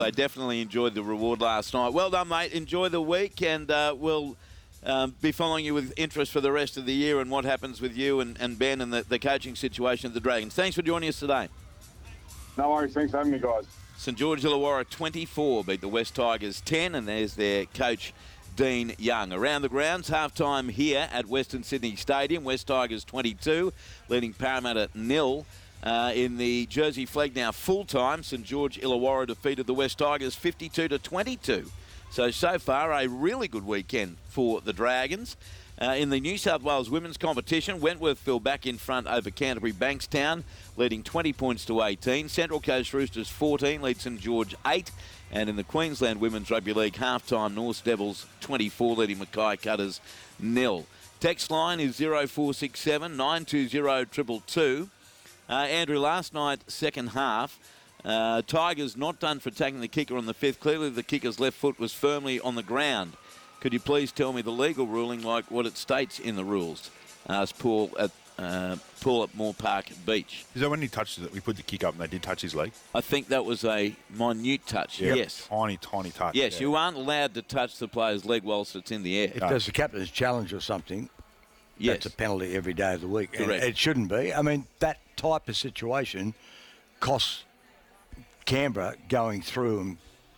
They definitely enjoyed the reward last night. Well done, mate. Enjoy the week, and we'll be following you with interest for the rest of the year and what happens with you and Ben and the coaching situation of the Dragons. Thanks for joining us today. No worries. Thanks for having me, guys. St George Illawarra 24 beat the West Tigers 10, and there's their coach, Dean Young. Around the grounds, half-time here at Western Sydney Stadium. West Tigers 22, leading Parramatta 0. In the Jersey Flag now full-time, St George Illawarra defeated the West Tigers 52-22. So far, a really good weekend for the Dragons. In the New South Wales women's competition, Wentworthville back in front over Canterbury Bankstown, leading 20 points to 18. Central Coast Roosters 14, lead St George 8. And in the Queensland Women's Rugby League half-time, North Devils 24, leading Mackay Cutters 0. Text line is 0467 920 222. Andrew, last night, second half, Tigers not done for attacking the kicker on the fifth. Clearly the kicker's left foot was firmly on the ground. Could you please tell me the legal ruling, like what it states in the rules? Asked Paul at Moore Park Beach. Is that when he touched it, we put the kick up and they did touch his leg? I think that was a minute touch, yes. Tiny touch. Yes, you aren't allowed to touch the player's leg whilst it's in the air. If there's a captain's challenge or something, that's a penalty every day of the week. Correct. It shouldn't be. I mean, that type of situation costs Canberra going through and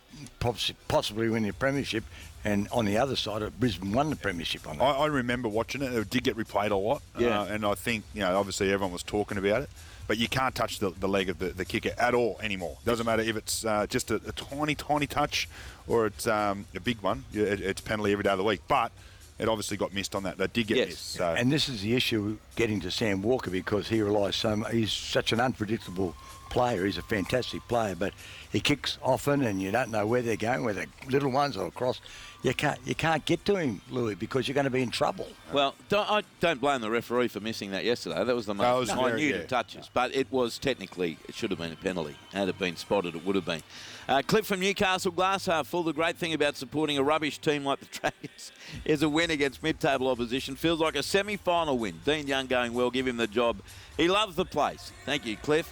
possibly winning the premiership, and on the other side, Brisbane won the premiership on that. I remember watching it. It did get replayed a lot. And I think, obviously everyone was talking about it. But you can't touch the leg of the kicker at all anymore. Doesn't matter if it's just a tiny touch or it's a big one. It's penalty every day of the week. But it obviously got missed on that. That did get missed. So. And this is the issue getting to Sam Walker, because he relies so much. He's such an unpredictable player. He's a fantastic player, but he kicks often and you don't know where they're going, whether little ones or across. You can't get to him, Louis, because you're going to be in trouble. Well, I don't blame the referee for missing that yesterday. That was the most minute of touches. But it was technically, it should have been a penalty. Had it been spotted, it would have been. Clip from Newcastle Glass Half Full. The great thing about supporting a rubbish team like the Dragons is a win against mid-table opposition. Feels like a semi-final win. Dean Young going well. Give him the job. He loves the place. Thank you, Cliff.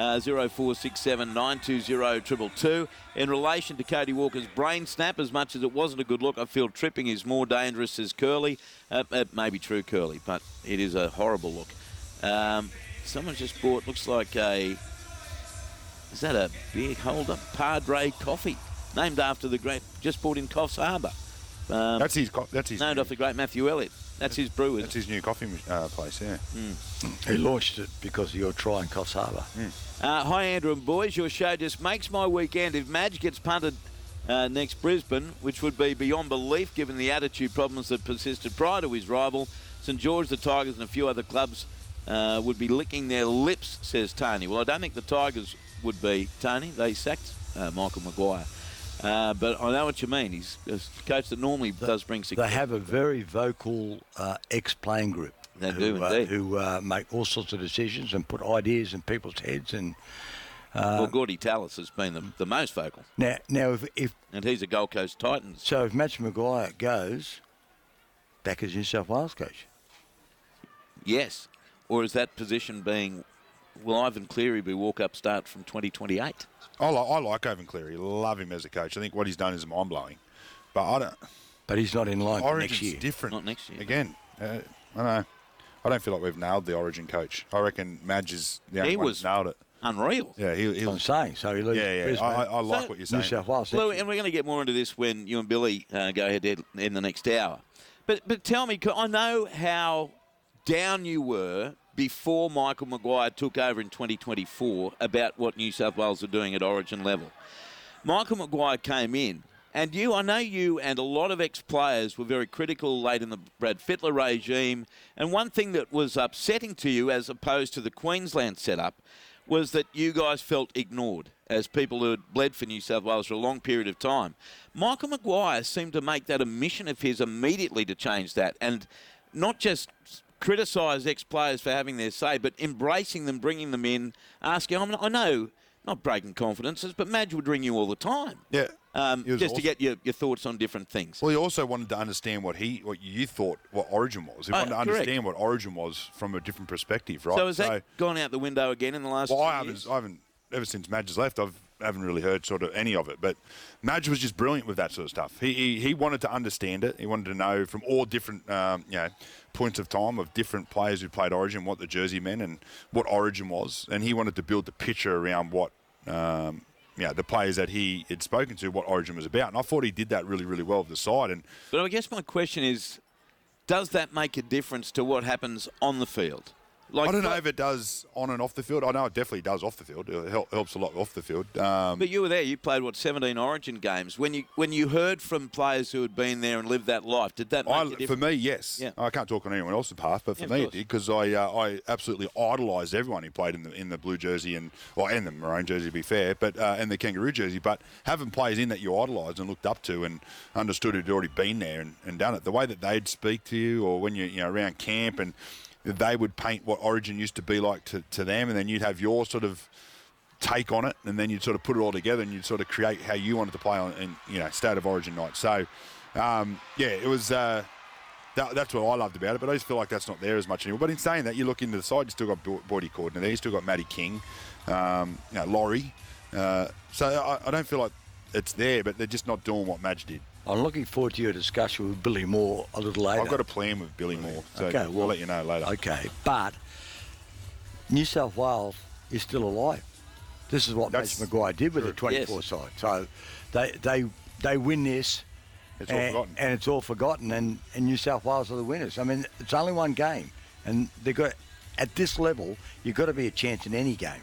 0467 920 222. In relation to Cody Walker's brain snap, as much as it wasn't a good look, I feel tripping is more dangerous, says Curly. It may be true, Curly, but it is a horrible look. Someone just bought, looks like is that a big holder? Padre Coffee, named after the great, just bought in Coffs Harbour. That's his named after the great Matthew Elliott. That's his brewer. That's his new coffee place, yeah. He launched it because of your try in Coffs Harbour. Hi, Andrew and boys. Your show just makes my weekend. If Madge gets punted next Brisbane, which would be beyond belief given the attitude problems that persisted prior to his rival, St George, the Tigers and a few other clubs would be licking their lips, says Tony. Well, I don't think the Tigers would be, Tony. They sacked Michael Maguire. But I know what you mean. He's a coach that normally does bring success. They have a very vocal ex-playing group. They do indeed. Who make all sorts of decisions and put ideas in people's heads. And well, Gordy Tallis has been the most vocal. Now if and he's a Gold Coast Titans. So if Match Maguire goes back as New South Wales coach, yes, or is that position being? Will Ivan Cleary be walk-up start from 2028? I like Ivan Cleary. Love him as a coach. I think what he's done is mind-blowing. But I don't. But he's not in line for next year. Different. Not next year. Again, I don't know. I don't feel like we've nailed the Origin coach. I reckon Madge is the only one who's nailed it. Unreal. Yeah, I'm saying. So he leaves Brisbane. I like what you're saying. New South Wales. Lou, and we're going to get more into this when you and Billy go ahead in the next hour. But tell me, I know how down you were before Michael Maguire took over in 2024 about what New South Wales are doing at Origin level. Michael Maguire came in, and I know you and a lot of ex-players were very critical late in the Brad Fittler regime, and one thing that was upsetting to you as opposed to the Queensland setup was that you guys felt ignored as people who had bled for New South Wales for a long period of time. Michael Maguire seemed to make that a mission of his immediately to change that, and not just criticise ex-players for having their say, but embracing them, bringing them in, asking, I know, not breaking confidences, but Madge would ring you all the time. Yeah. Just to get your thoughts on different things. Well, he also wanted to understand what you thought what Origin was. He wanted to understand what Origin was from a different perspective, right? So has that gone out the window again in the last 2 years? I haven't, ever since Madge has left, I've haven't really heard sort of any of it. But Madge was just brilliant with that sort of stuff. He wanted to understand it. He wanted to know from all different points of time of different players who played Origin what the jersey meant and what Origin was, and he wanted to build the picture around what the players that he had spoken to, what Origin was about. And I thought he did that really, really well with the side. But I guess my question is, does that make a difference to what happens on the field? I don't know if it does on and off the field. I know it definitely does off the field. It helps a lot off the field. But you were there. You played, 17 Origin games. When you heard from players who had been there and lived that life, did that make a difference? For me, yes. Yeah. I can't talk on anyone else's behalf, but for me it did, because I absolutely idolised everyone who played in the blue jersey and the maroon jersey, to be fair, but and the kangaroo jersey. But having players in that you idolised and looked up to and understood who'd already been there and done it, the way that they'd speak to you, or when you're around camp, and they would paint what Origin used to be like to them, and then you'd have your sort of take on it, and then you'd sort of put it all together and you'd sort of create how you wanted to play on State of Origin night. So, it was that's what I loved about it, but I just feel like that's not there as much anymore. But in saying that, you look into the side, you still got Boydie Cordner there, you still got Matty King, Laurie. So I don't feel like it's there, but they're just not doing what Madge did. I'm looking forward to your discussion with Billy Moore a little later. I've got a plan with Billy Moore, so I'll let you know later. Okay, but New South Wales is still alive. This is what Madge Maguire did with the 24 side. So they win this, it's all forgotten. And it's all forgotten, and New South Wales are the winners. I mean, it's only one game, and they've got, at this level, you've got to be a chance in any game.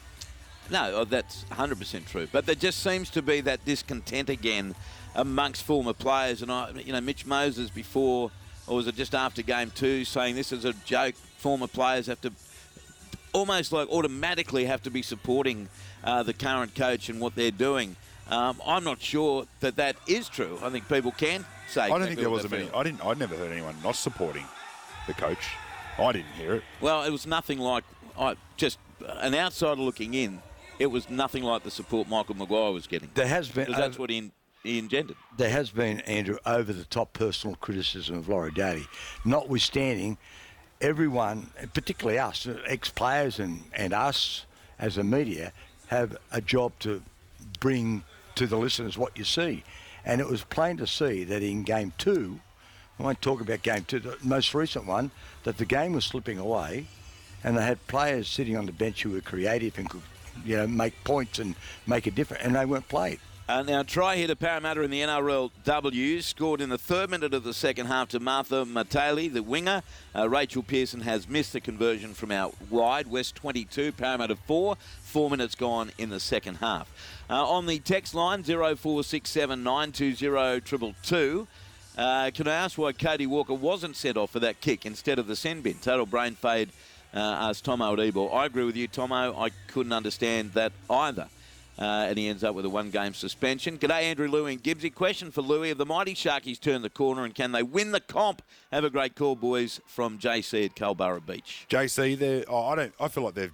No, that's 100% true. But there just seems to be that discontent again amongst former players. And Mitch Moses before, or was it just after game 2, saying this is a joke. Former players have to almost like automatically have to be supporting the current coach and what they're doing. I'm not sure that is true. I think people can say. I don't think there was many. I never heard anyone not supporting the coach. I didn't hear it. Well, it was nothing like just an outsider looking in. It was nothing like the support Michael Maguire was getting. There has been. Because that's what he engendered. There has been, Andrew, over-the-top personal criticism of Laurie Daly. Notwithstanding, everyone, particularly us, ex-players and us as a media, have a job to bring to the listeners what you see. And it was plain to see that in Game 2, I won't talk about Game 2, the most recent one, that the game was slipping away and they had players sitting on the bench who were creative and could make points and make a difference, and they weren't played. Now, try hitter Parramatta in the NRLW scored in the 3rd minute of the second half to Martha Matali, the winger. Rachel Pearson has missed the conversion from out wide. West 22, Parramatta 4. 4 minutes gone in the second half. On the text line, 0467 920 222. Can I ask why Cody Walker wasn't sent off for that kick instead of the send bin? Total brain fade, asked Tomo Odebo. I agree with you, Tomo. I couldn't understand that either. And he ends up with a 1-game suspension. G'day, Andrew, Louie and Gibbsy. Question for Louie. Have the Mighty Sharkies turned the corner, and can they win the comp? Have a great call, boys, from JC at Culburra Beach. JC, I feel like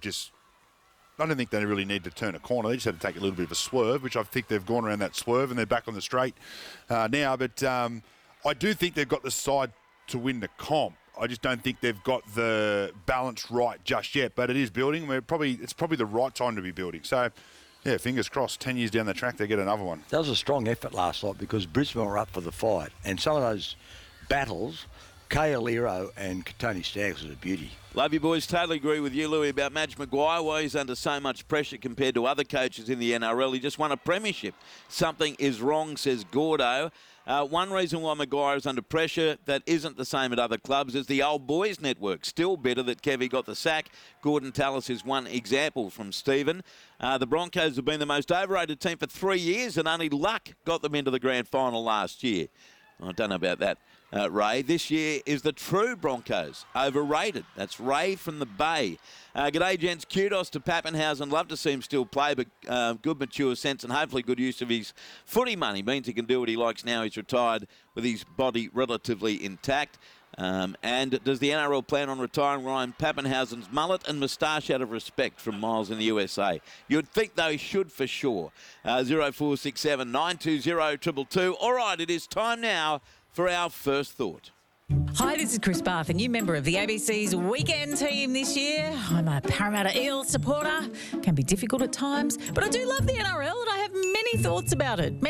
I don't think they really need to turn a corner. They just had to take a little bit of a swerve, which I think they've gone around that swerve, and they're back on the straight now. But I do think they've got the side to win the comp. I just don't think they've got the balance right just yet. But it is building. It's probably the right time to be building. So, yeah, fingers crossed, 10 years down the track, they get another one. That was a strong effort last night because Brisbane were up for the fight. And some of those battles, Kay Aliro and Tony Staggs was a beauty. Love you, boys. Totally agree with you, Louie, about Madge Maguire. Why he's under so much pressure compared to other coaches in the NRL. He just won a premiership. Something is wrong, says Gordo. One reason why Maguire is under pressure that isn't the same at other clubs is the old boys network. Still bitter that Kevy got the sack. Gordon Tallis is one example from Stephen. The Broncos have been the most overrated team for 3 years, and only luck got them into the grand final last year. I don't know about that, Ray. This year is the true Broncos. Overrated. That's Ray from the Bay. G'day, gents. Kudos to Pappenhausen. Love to see him still play, but good mature sense and hopefully good use of his footy money means he can do what he likes now he's retired with his body relatively intact. And does the NRL plan on retiring Ryan Pappenhausen's mullet and moustache out of respect from Miles in the USA? You'd think they should for sure. 0467 920 222. All right, it is time now for our first thought. Hi, this is Chris Bath, a new member of the ABC's weekend team this year. I'm a Parramatta Eels supporter. Can be difficult at times, but I do love the NRL and I have many thoughts about it.